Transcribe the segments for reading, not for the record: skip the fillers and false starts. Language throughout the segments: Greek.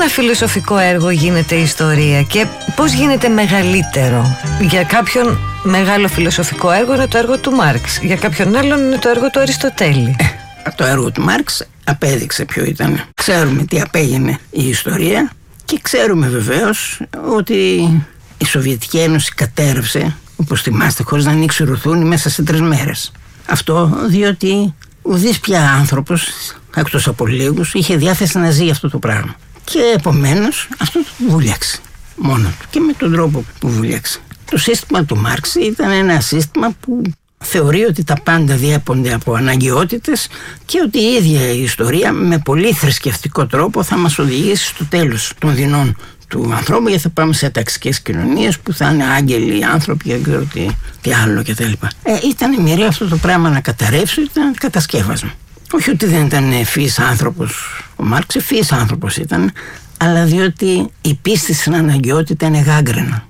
ένα φιλοσοφικό έργο γίνεται ιστορία και πώς γίνεται μεγαλύτερο? Για κάποιον μεγάλο φιλοσοφικό έργο είναι το έργο του Μάρξ, για κάποιον άλλον είναι το έργο του Αριστοτέλη. Το έργο του Μάρξ απέδειξε ποιο ήταν. Ξέρουμε τι απέγινε η ιστορία και ξέρουμε βεβαίως ότι η Σοβιετική Ένωση κατέρευσε, όπως θυμάστε, χωρίς να ανοίξει ρουθούνη μέσα σε 3 μέρες. Αυτό διότι ουδής πια άνθρωπος, εκτός από λίγους, είχε διάθεση να ζει αυτό το πράγμα. Και επομένως αυτό το βούλιαξε μόνο του και με τον τρόπο που βούλιαξε. Το σύστημα του Μάρξ ήταν ένα σύστημα που θεωρεί ότι τα πάντα διέπονται από αναγκαιότητες και ότι η ίδια η ιστορία με πολύ θρησκευτικό τρόπο θα μας οδηγήσει στο τέλος των δεινών του ανθρώπου, γιατί θα πάμε σε αταξικές κοινωνίες που θα είναι άγγελοι, άνθρωποι, δεν ξέρω τι άλλο κτλ. Ήταν μοιραίο αυτό το πράγμα να καταρρεύσει, ήταν κατασκεύασμα. Όχι ότι δεν ήταν ευφύης άνθρωπος ο Μάρξ, ευφύης άνθρωπος ήταν, αλλά διότι η πίστη στην αναγκαιότητα είναι γάγκρενα.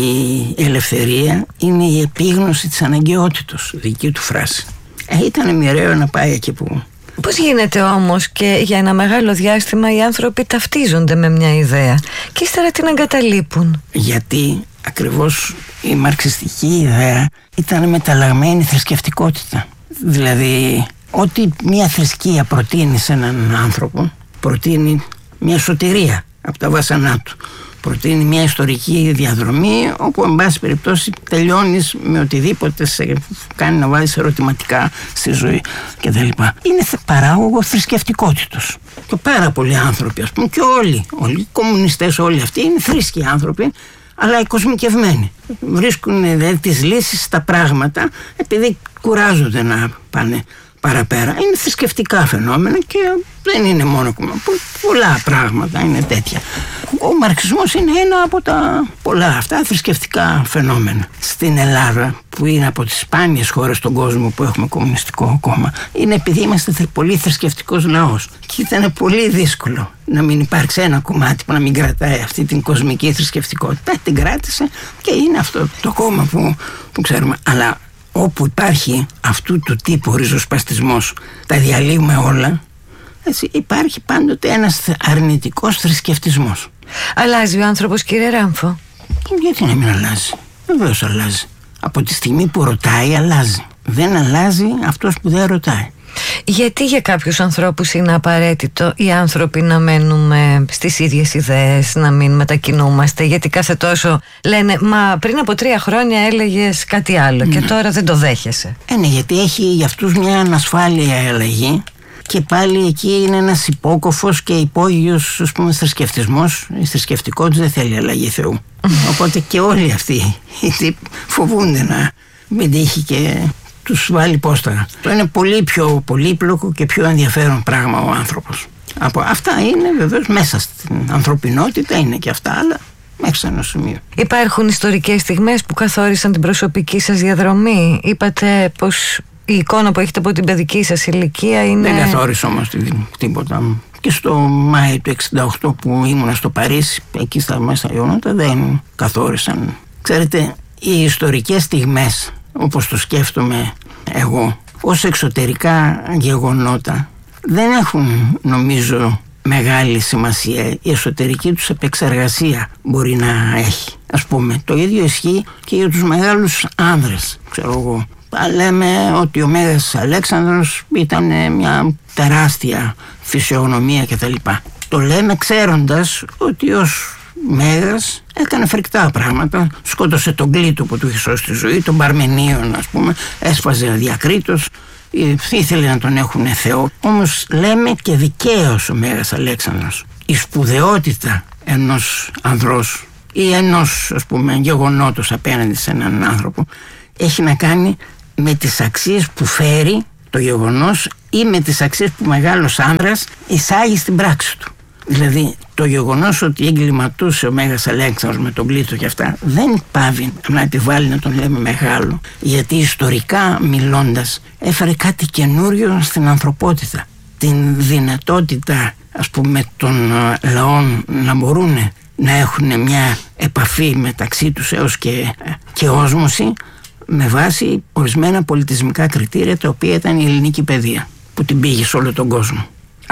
Η ελευθερία είναι η επίγνωση της αναγκαιότητος, δική του φράση. Ήταν μοιραίο να πάει εκεί που... Πώς γίνεται όμως και για ένα μεγάλο διάστημα οι άνθρωποι ταυτίζονται με μια ιδέα και ύστερα την εγκαταλείπουν? Γιατί ακριβώς η μαρξιστική ιδέα ήταν μεταλλαγμένη θρησκευτικότητα. Δηλαδή, ό,τι μια θρησκεία προτείνει σε έναν άνθρωπο, προτείνει μια σωτηρία από τα βάσανά του. Προτείνει μια ιστορική διαδρομή όπου εν πάση περιπτώσει τελειώνεις με οτιδήποτε σε κάνει να βάζεις ερωτηματικά στη ζωή κτλ. Είναι παράγωγο θρησκευτικότητος. Και πάρα πολλοί άνθρωποι, ας πούμε, και όλοι οι κομμουνιστές, όλοι αυτοί είναι θρήσκοι άνθρωποι, αλλά εκοσμικευμένοι. Βρίσκουν τις λύσεις στα πράγματα επειδή κουράζονται να πάνε παραπέρα. Είναι θρησκευτικά φαινόμενα και δεν είναι μόνο πολλά πράγματα είναι τέτοια. Ο μαρξισμός είναι ένα από τα πολλά αυτά θρησκευτικά φαινόμενα. Στην Ελλάδα, που είναι από τις σπάνιες χώρες στον κόσμο που έχουμε κομμουνιστικό κόμμα, είναι επειδή είμαστε πολύ θρησκευτικός λαός και ήταν πολύ δύσκολο να μην υπάρξει ένα κομμάτι που να μην κρατάει αυτή την κοσμική θρησκευτικότητα. Την κράτησε και είναι αυτό το κόμμα που ξέρουμε. Αλλά όπου υπάρχει αυτού του τύπου ριζοσπαστισμός, τα διαλύουμε όλα, έτσι, υπάρχει πάντοτε ένας αρνητικός θρησκευτισμός. Αλλάζει ο άνθρωπος, κύριε Ράμφο? Γιατί να μην αλλάζει? Βεβαίως αλλάζει. Από τη στιγμή που ρωτάει, αλλάζει. Δεν αλλάζει αυτός που δεν ρωτάει. Γιατί για κάποιους ανθρώπους είναι απαραίτητο οι άνθρωποι να μένουμε στις ίδιες ιδέες, να μην μετακινούμαστε? Γιατί κάθε τόσο λένε, μα πριν από 3 χρόνια έλεγες κάτι άλλο και τώρα δεν το δέχεσαι. Ναι, γιατί έχει για αυτούς μια ανασφάλεια αλλαγή. Και πάλι εκεί είναι ένας υπόκοφος και υπόγειος, ας πούμε, θρησκευτισμός. Η θρησκευτικότητα δεν θέλει αλλαγή Θεού. Οπότε και όλοι αυτοί φοβούνται να μην τύχει και τους βάλει πόσταγα. Το είναι πολύ πιο πολύπλοκο και πιο ενδιαφέρον πράγμα ο άνθρωπος. Από αυτά είναι βεβαίως μέσα στην ανθρωπινότητα, είναι και αυτά, αλλά μέχρι σε ένα σημείο. Υπάρχουν ιστορικές στιγμές που καθόρισαν την προσωπική σας διαδρομή? Είπατε πως η εικόνα που έχετε από την παιδική σας ηλικία είναι... Δεν καθόρισα όμως τίποτα. Και στο Μάη του 1968 που ήμουνα στο Παρίσι, εκεί στα μέσα γεγονότα, δεν καθόρισαν. Ξέρετε, οι ιστορικές στιγμές, όπως το σκέφτομαι εγώ, ως εξωτερικά γεγονότα, δεν έχουν, νομίζω, μεγάλη σημασία. Η εσωτερική τους επεξεργασία μπορεί να έχει. Ας πούμε, το ίδιο ισχύει και για τους μεγάλους άνδρες, ξέρω εγώ. Λέμε ότι ο Μέγας Αλέξανδρος ήταν μια τεράστια φυσιογνωμία κτλ. Το λέμε ξέροντας ότι ως Μέγας έκανε φρικτά πράγματα. Σκότωσε τον Κλήτο που του είχε σώσει τη ζωή, τον Παρμενίον, ας πούμε, έσφαζε αδιακρίτως, ήθελε να τον έχουν Θεό. Όμως λέμε και δικαίως ο Μέγας Αλέξανδρος. Η σπουδαιότητα ενός ανδρός ή ενός, ας πούμε, γεγονότος απέναντι σε έναν άνθρωπο έχει να κάνει με τις αξίες που φέρει το γεγονός ή με τις αξίες που μεγάλος άνδρας εισάγει στην πράξη του. Δηλαδή το γεγονός ότι εγκληματούσε ο Μέγας Αλέξανδρος με τον Κλήτο και αυτά δεν πάβει να επιβάλλει να τον λέμε μεγάλο, γιατί ιστορικά μιλώντας έφερε κάτι καινούριο στην ανθρωπότητα. Την δυνατότητα, ας πούμε, των λαών να μπορούν να έχουν μια επαφή μεταξύ τους έως και όσμωση, με βάση ορισμένα πολιτισμικά κριτήρια, τα οποία ήταν η ελληνική παιδεία που την πήγε σε όλο τον κόσμο.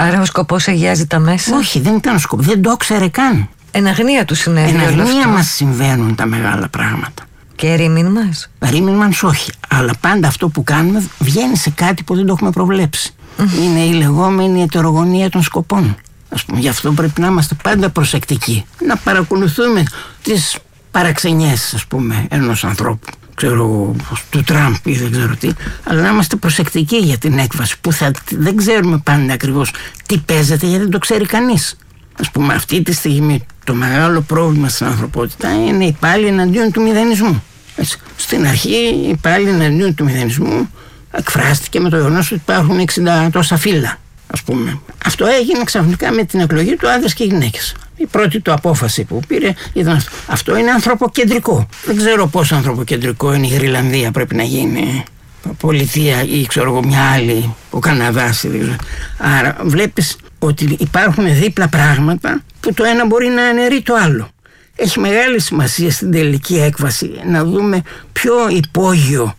Άρα ο σκοπός αγιάζει τα μέσα? Όχι, δεν ήταν ο σκοπός, δεν το ξέρε καν. Εν αγνία του συνέβη όλο αυτό. Εν αγνία μας συμβαίνουν τα μεγάλα πράγματα. Και ρήμην μας? Ρήμην μας όχι, αλλά πάντα αυτό που κάνουμε βγαίνει σε κάτι που δεν το έχουμε προβλέψει. Είναι η λεγόμενη ετερογωνία των σκοπών. Ας πούμε, γι' αυτό πρέπει να είμαστε πάντα προσεκτικοί. Να παρακολουθούμε τις παραξενιές, ας πούμε, ενός ανθρώπου. Ξέρω, του Τραμπ ή δεν ξέρω τι. Αλλά να είμαστε προσεκτικοί για την έκβαση που δεν ξέρουμε πάντα ακριβώς τι παίζεται, γιατί δεν το ξέρει κανείς. Ας πούμε, αυτή τη στιγμή το μεγάλο πρόβλημα στην ανθρωπότητα είναι οι πάλι εναντίον του μηδενισμού. Έτσι. Στην αρχή οι πάλι εναντίον του μηδενισμού εκφράστηκε με το γεγονός ότι υπάρχουν 60 τόσα φύλλα, ας πούμε. Αυτό έγινε ξαφνικά με την εκλογή του άντρες και γυναίκες. Η πρώτη του απόφαση που πήρε ήταν αυτό. Αυτό είναι ανθρωποκεντρικό. Δεν ξέρω πόσο ανθρωποκεντρικό είναι η Γρυλανδία, πρέπει να γίνει πολιτεία ή ξέρω εγώ μια άλλη, ο Καναδάς. Άρα βλέπεις ότι υπάρχουν δίπλα πράγματα που το ένα μπορεί να αναιρεί το άλλο. Έχει μεγάλη σημασία στην τελική έκβαση να δούμε ποιο υπόγειο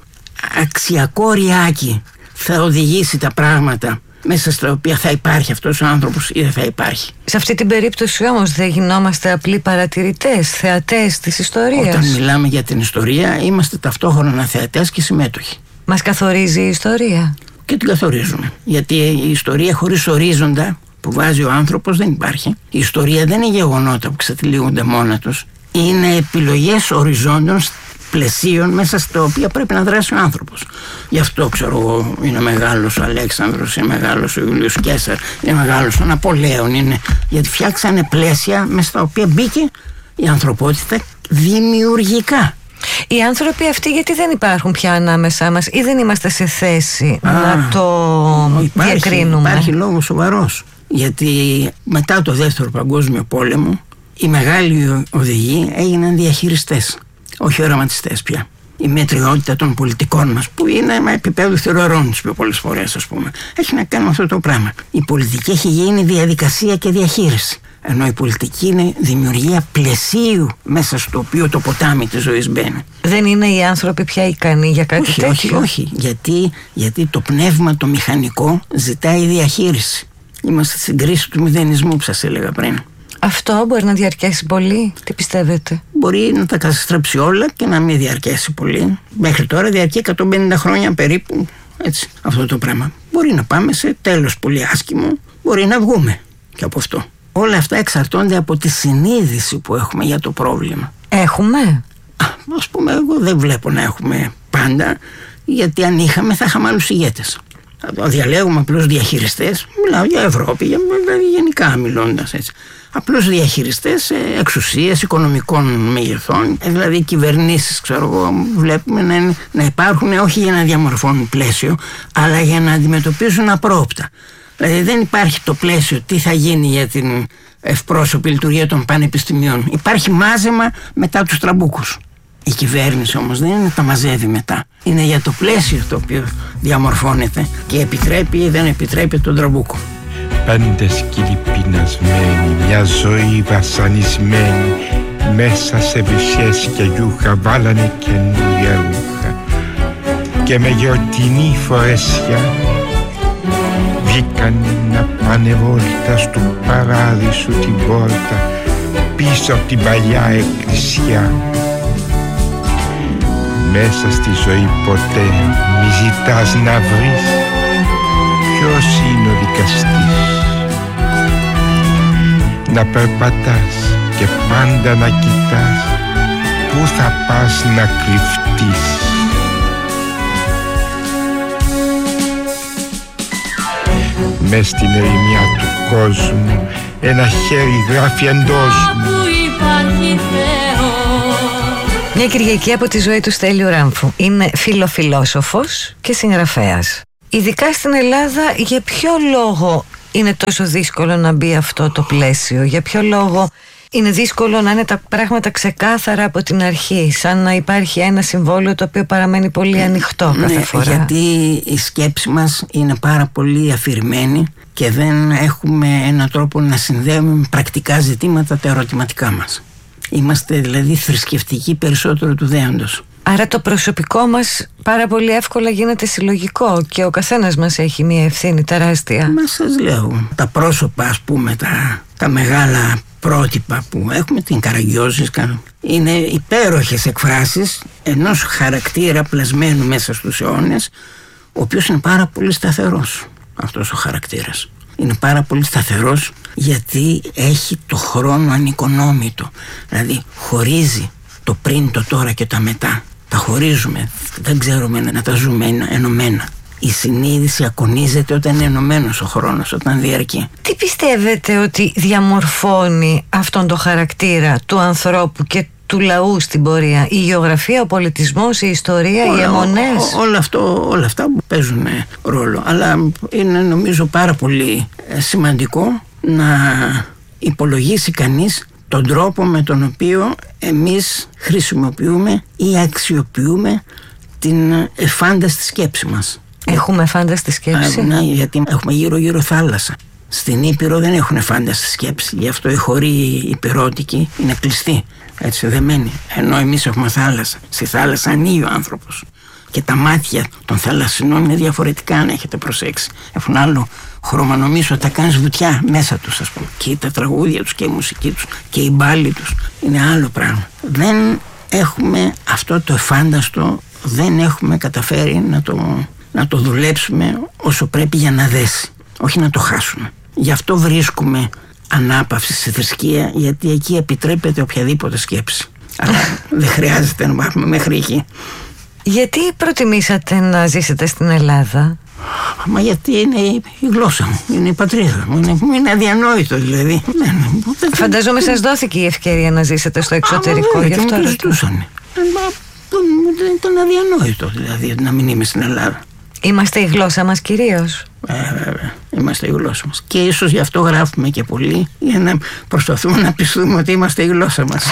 αξιακό ριάκι θα οδηγήσει τα πράγματα μέσα στα οποία θα υπάρχει αυτός ο άνθρωπος ή δεν θα υπάρχει. Σε αυτή την περίπτωση όμως δεν γινόμαστε απλοί παρατηρητές, θεατές της ιστορίας? Όταν μιλάμε για την ιστορία είμαστε ταυτόχρονα θεατές και συμμέτοχοι. Μας καθορίζει η ιστορία? Και την καθορίζουμε. Γιατί η ιστορία χωρίς ορίζοντα που βάζει ο άνθρωπος δεν υπάρχει. Η ιστορία δεν είναι γεγονότα που ξετυλίγονται μόνα τους. Είναι επιλογές οριζόντων πλαισίων μέσα στα οποία πρέπει να δράσει ο άνθρωπος. Γι' αυτό ξέρω εγώ είναι μεγάλος ο Αλέξανδρος, είναι μεγάλος ο Ιούλιος Καίσαρ, είναι μεγάλος ο Ναπολέων, γιατί φτιάξανε πλαίσια μέσα στα οποία μπήκε η ανθρωπότητα δημιουργικά. Οι άνθρωποι αυτοί γιατί δεν υπάρχουν πια ανάμεσά μας ή δεν είμαστε σε θέση να το διακρίνουμε? Υπάρχει λόγος σοβαρός. Γιατί μετά το Δεύτερο Παγκόσμιο Πόλεμο οι μεγάλοι οδηγοί έγιναν διαχειριστές, όχι οραματιστές πια. Η μετριότητα των πολιτικών μας, που είναι με επίπεδο θεωρών πιο πολλές φορές, ας πούμε, έχει να κάνει με αυτό το πράγμα. Η πολιτική έχει γίνει διαδικασία και διαχείριση. Ενώ η πολιτική είναι δημιουργία πλαισίου μέσα στο οποίο το ποτάμι της ζωής μπαίνει. Δεν είναι οι άνθρωποι πια ικανοί για κάτι τέτοιο? Όχι. Γιατί το πνεύμα το μηχανικό ζητάει διαχείριση. Είμαστε στην κρίση του μηδενισμού που σας έλεγα πριν. Αυτό μπορεί να διαρκέσει πολύ? Τι πιστεύετε? Μπορεί να τα καταστρέψει όλα και να μην διαρκέσει πολύ. Μέχρι τώρα διαρκεί 150 χρόνια περίπου, έτσι, αυτό το πράγμα. Μπορεί να πάμε σε τέλος πολύ άσχημο, μπορεί να βγούμε και από αυτό. Όλα αυτά εξαρτώνται από τη συνείδηση που έχουμε για το πρόβλημα. Έχουμε? Ας πούμε, εγώ δεν βλέπω να έχουμε πάντα, γιατί αν είχαμε θα είχαμε άλλους ηγέτες. Διαλέγουμε απλούς διαχειριστές, μιλάω για Ευρώπη, γενικά μιλώντας έτσι. Απλούς διαχειριστές εξουσίες, οικονομικών μεγεθών, δηλαδή κυβερνήσεις, ξέρω εγώ, βλέπουμε να υπάρχουν όχι για να διαμορφώνουν πλαίσιο, αλλά για να αντιμετωπίζουν απρόοπτα. Δηλαδή δεν υπάρχει το πλαίσιο τι θα γίνει για την ευπρόσωπη λειτουργία των πανεπιστημίων. Υπάρχει μάζεμα μετά τους τραμπούκους. Η κυβέρνηση όμως δεν είναι τα μαζεύει μετά. Είναι για το πλαίσιο το οποίο διαμορφώνεται και επιτρέπει ή δεν επιτρέπει τον τραμπούκο. Πέντε σκύλοι πεινασμένοι, μια ζωή βασανισμένη, μέσα σε βυσσές και γιούχα βάλανε καινούρια ρούχα και με γιορτινή φορέσια βγήκαν να πάνε βόλτα στου παράδεισου την πόρτα πίσω από την παλιά εκκλησιά. Μέσα στη ζωή ποτέ μη ζητάς να βρεις ποιος είναι ο δικαστής. Να περπατάς και πάντα να κοιτάς πού θα πας να κρυφτείς. Μες στην ερημιά του κόσμου ένα χέρι γράφει εντός μου. Μια Κυριακή από τη ζωή του Στέλιου Ράμφου. Είναι φιλοφιλόσοφος και συγγραφέας. Ειδικά στην Ελλάδα, για ποιο λόγο είναι τόσο δύσκολο να μπει αυτό το πλαίσιο? Για ποιο λόγο είναι δύσκολο να είναι τα πράγματα ξεκάθαρα από την αρχή, σαν να υπάρχει ένα συμβόλαιο το οποίο παραμένει πολύ ανοιχτό κάθε φορά? Γιατί η σκέψη μας είναι πάρα πολύ αφηρημένη και δεν έχουμε έναν τρόπο να συνδέουμε με πρακτικά ζητήματα τα ερωτηματικά μας. Είμαστε δηλαδή θρησκευτικοί περισσότερο του δέοντος. Άρα το προσωπικό μας πάρα πολύ εύκολα γίνεται συλλογικό και ο καθένας μας έχει μια ευθύνη τεράστια. Μα σας λέω, τα πρόσωπα, ας πούμε, τα μεγάλα πρότυπα που έχουμε, την Καραγκιόζησκα, είναι υπέροχες εκφράσεις ενός χαρακτήρα πλασμένου μέσα στους αιώνες, ο οποίος είναι πάρα πολύ σταθερός. Αυτός ο χαρακτήρας είναι πάρα πολύ σταθερός γιατί έχει το χρόνο ανοικονόμητο. Δηλαδή χωρίζει το πριν, το τώρα και τα μετά. Τα χωρίζουμε, δεν ξέρουμε να τα ζούμε ενωμένα. Η συνείδηση ακονίζεται όταν είναι ενωμένος ο χρόνος, όταν διαρκεί. Τι πιστεύετε ότι διαμορφώνει αυτόν τον χαρακτήρα του ανθρώπου και του λαού στην πορεία? Η γεωγραφία, ο πολιτισμός, η ιστορία, οι αιμονές? Όλα αυτά που παίζουν ρόλο. Αλλά είναι, νομίζω, πάρα πολύ σημαντικό να υπολογίσει κανείς τον τρόπο με τον οποίο εμείς χρησιμοποιούμε ή αξιοποιούμε την εφάνταστη σκέψη μας. Έχουμε εφάνταστη σκέψη? Ναι, γιατί έχουμε γύρω-γύρω θάλασσα. Στην Ήπειρο δεν έχουν εφάνταστη σκέψη. Γι' αυτό οι χωροί υπηρώτικοι είναι κλειστοί, έτσι, δεμένοι. Ενώ εμείς έχουμε θάλασσα. Στη θάλασσα ανοίγει ο άνθρωπος. Και τα μάτια των θαλασσινών είναι διαφορετικά, αν έχετε προσέξει. Έχουν άλλο χρώμα, νομίζω τα κάνεις βουτιά μέσα τους, ας πούμε. Και τα τραγούδια τους και η μουσική τους και η μπάλη τους είναι άλλο πράγμα. Δεν έχουμε αυτό το εφάνταστο, δεν έχουμε καταφέρει να το δουλέψουμε όσο πρέπει για να δέσει, όχι να το χάσουμε. Γι' αυτό βρίσκουμε ανάπαυση στη θρησκεία, γιατί εκεί επιτρέπεται οποιαδήποτε σκέψη. Αλλά δεν χρειάζεται να πάμε μέχρι εκεί. Γιατί προτιμήσατε να ζήσετε στην Ελλάδα? Μα γιατί είναι η γλώσσα μου, είναι η πατρίδα μου, είναι αδιανόητο δηλαδή. Φανταζόμαι σας δόθηκε η ευκαιρία να ζήσετε στο εξωτερικό, γι' αυτό ρωτούσα. Ήταν αδιανόητο δηλαδή να μην είμαι στην Ελλάδα. Είμαστε η γλώσσα μας κυρίως. Βέβαια, είμαστε η γλώσσα μας. Και ίσως γι' αυτό γράφουμε και πολύ, για να προσπαθούμε να πιστούμε ότι είμαστε η γλώσσα μας.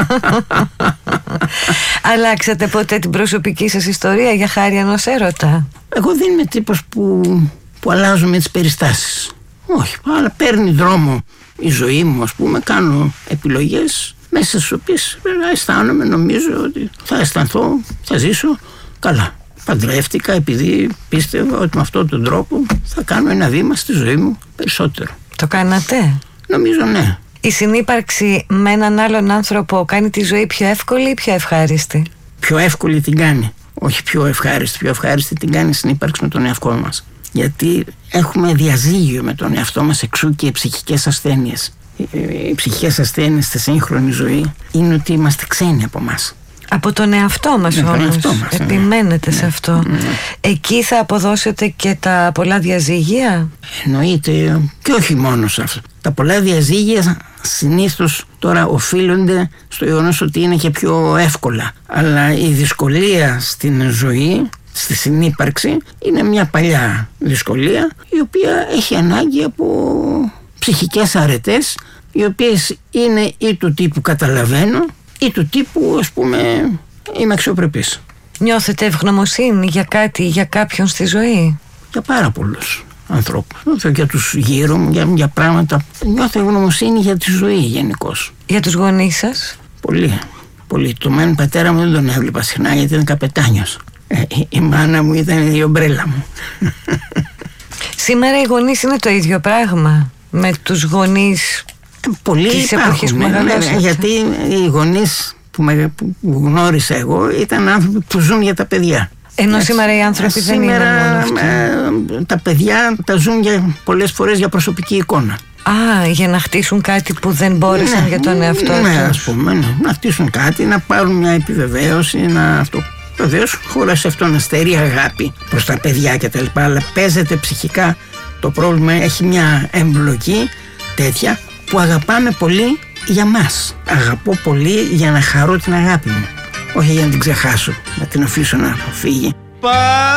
Αλλάξατε ποτέ την προσωπική σας ιστορία για χάρη ενός έρωτα? Εγώ δεν είμαι τύπος που αλλάζουμε τις περιστάσεις. Όχι, αλλά παίρνει δρόμο η ζωή μου, ας πούμε, κάνω επιλογές μέσα στις οποίες αισθάνομαι, νομίζω ότι θα αισθανθώ, θα ζήσω καλά. Παντρεύτηκα επειδή πίστευα ότι με αυτόν τον τρόπο θα κάνω ένα βήμα στη ζωή μου περισσότερο. Το κάνατε? Νομίζω ναι. Η συνύπαρξη με έναν άλλον άνθρωπο κάνει τη ζωή πιο εύκολη ή πιο ευχάριστη? Πιο εύκολη την κάνει, όχι πιο ευχάριστη. Πιο ευχάριστη την κάνει η συνύπαρξη με τον εαυτό μας. Γιατί έχουμε διαζύγιο με τον εαυτό μας, εξού και οι ψυχικές ασθένειες. Οι ψυχικές ασθένειες στη σύγχρονη ζωή είναι ότι είμαστε ξένοι από μας. Από τον εαυτό μας όμως, επιμένετε σε αυτό. Εκεί θα αποδώσετε και τα πολλά διαζύγια? Εννοείται, και όχι μόνο σε αυτό. Τα πολλά διαζύγια συνήθως τώρα οφείλονται στο γεγονός ότι είναι και πιο εύκολα. Αλλά η δυσκολία στην ζωή, στη συνύπαρξη, είναι μια παλιά δυσκολία, η οποία έχει ανάγκη από ψυχικές αρετές, οι οποίες είναι ή του τύπου καταλαβαίνω ή του τύπου, ας πούμε, είμαι αξιοπρεπής. Νιώθετε ευγνωμοσύνη για κάτι, για κάποιον στη ζωή? Για πάρα πολλούς ανθρώπους. Για τους γύρω μου, για πράγματα. Νιώθω ευγνωμοσύνη για τη ζωή γενικώς. Για τους γονείς σας? Πολύ, πολύ. Το μάνα πατέρα μου δεν τον έβλεπα συχνά γιατί ήταν καπετάνιος. Η μάνα μου ήταν η ομπρέλα μου. Σήμερα οι γονείς είναι το ίδιο πράγμα με τους γονείς πολλοί της εποχής που μεγαλώσατε? Γιατί οι γονείς που γνώρισα εγώ ήταν άνθρωποι που ζουν για τα παιδιά. Ενώ σήμερα οι άνθρωποι δεν είναι μόνο αυτοί. Τα παιδιά τα ζουν πολλές φορές για προσωπική εικόνα. Για να χτίσουν κάτι που δεν μπόρεσαν για τον εαυτό τους. Ναι, ας πούμε, να χτίσουν κάτι, να πάρουν μια επιβεβαίωση, αυτό. Βεβαίως, χωρίς αυτό να στερεί αγάπη προς τα παιδιά κτλ. Αλλά παίζεται ψυχικά το πρόβλημα, έχει μια εμπλοκή τέτοια που αγαπάμε πολύ για μας. Αγαπώ πολύ για να χαρώ την αγάπη μου, όχι για να την ξεχάσω, να την αφήσω να φύγει.